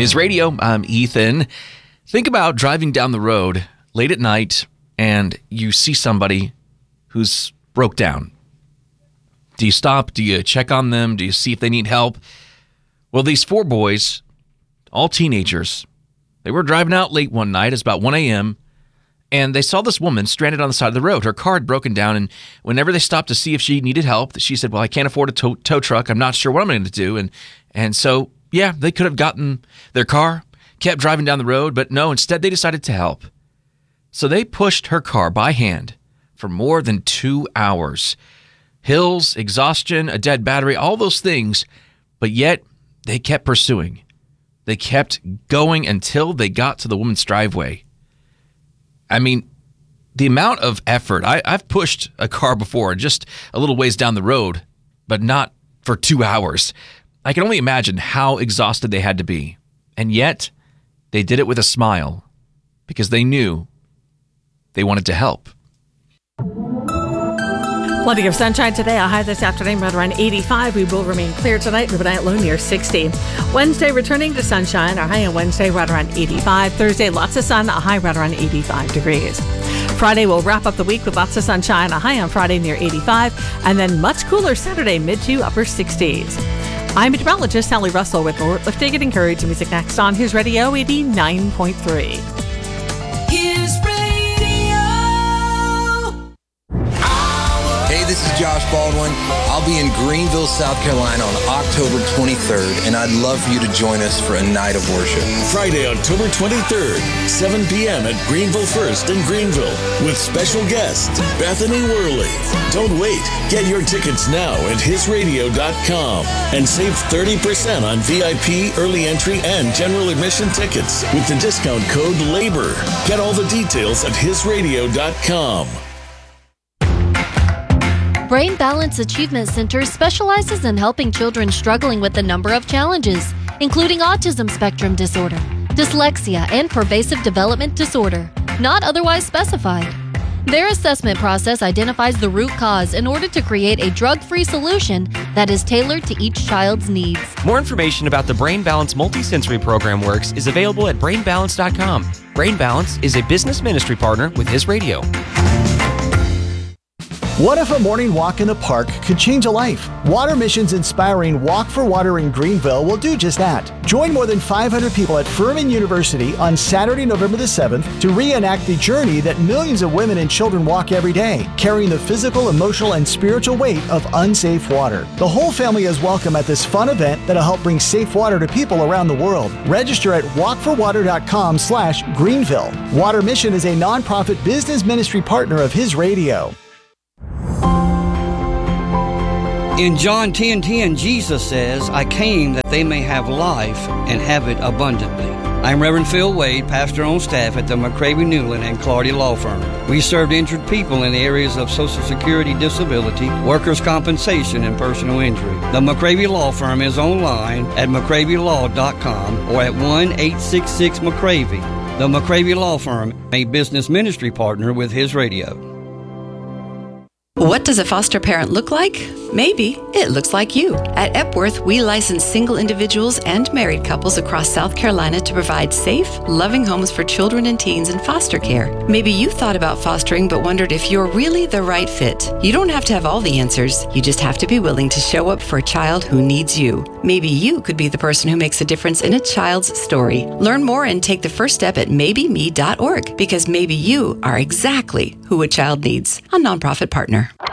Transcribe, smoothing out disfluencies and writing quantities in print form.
His Radio, I'm Ethan. Think about driving down the road late at night and you see somebody who's broke down. Do you stop? Do you check on them? Do you see if they need help? Well, these four boys, all teenagers, they were driving out late one night. It's about 1 a.m., and they saw this woman stranded on the side of the road. Her car had broken down, and whenever they stopped to see if she needed help, she said, well, I can't afford a tow truck. I'm not sure what I'm going to do. And so, yeah, they could have gotten their car, kept driving down the road, but no, instead they decided to help. So they pushed her car by hand for more than 2 hours. Hills, exhaustion, a dead battery, all those things, but yet they kept pursuing. They kept going until they got to the woman's driveway. I mean, the amount of effort, I've pushed a car before, just a little ways down the road, but not for 2 hours. I can only imagine how exhausted they had to be. And yet, they did it with a smile because they knew they wanted to help. Plenty of sunshine today. A high this afternoon right around 85. We will remain clear tonight. Overnight low near 60. Wednesday returning to sunshine. Our high on Wednesday right around 85. Thursday lots of sun. A high right around 85 degrees. Friday will wrap up the week with lots of sunshine. A high on Friday near 85. And then much cooler Saturday, mid to upper 60s. I'm meteorologist Sally Russell with more Lifting and Encourage music next on His Radio 89.3. His Radio. Hey, this is Josh Baldwin. I'll be in Greenville, South Carolina on October 23rd, and I'd love for you to join us for a night of worship. Friday, October 23rd, 7 p.m. at Greenville First in Greenville with special guest Bethany Worley. Don't wait. Get your tickets now at hisradio.com and save 30% on VIP, early entry, and general admission tickets with the discount code LABOR. Get all the details at hisradio.com. Brain Balance Achievement Center specializes in helping children struggling with a number of challenges, including autism spectrum disorder, dyslexia, and pervasive development disorder, not otherwise specified. Their assessment process identifies the root cause in order to create a drug-free solution that is tailored to each child's needs. More information about the Brain Balance Multisensory Program Works is available at brainbalance.com. Brain Balance is a business ministry partner with His Radio. What if a morning walk in the park could change a life? Water Mission's inspiring Walk for Water in Greenville will do just that. Join more than 500 people at Furman University on Saturday, November the 7th to reenact the journey that millions of women and children walk every day, carrying the physical, emotional, and spiritual weight of unsafe water. The whole family is welcome at this fun event that'll help bring safe water to people around the world. Register at walkforwater.com/Greenville. Water Mission is a nonprofit business ministry partner of His Radio. In John 10:10, Jesus says, I came that they may have life and have it abundantly. I'm Reverend Phil Wade, pastor on staff at the McCravey Newland and Clardy Law Firm. We serve injured people in the areas of Social Security disability, workers' compensation, and personal injury. The McCravey Law Firm is online at McCraveyLaw.com or at 1-866-McCravey. The McCravey Law Firm, a business ministry partner with His Radio. What does a foster parent look like? Maybe it looks like you. At Epworth, we license single individuals and married couples across South Carolina to provide safe, loving homes for children and teens in foster care. Maybe you thought about fostering but wondered if you're really the right fit. You don't have to have all the answers. You just have to be willing to show up for a child who needs you. Maybe you could be the person who makes a difference in a child's story. Learn more and take the first step at maybeme.org because maybe you are exactly who a child needs. A nonprofit partner.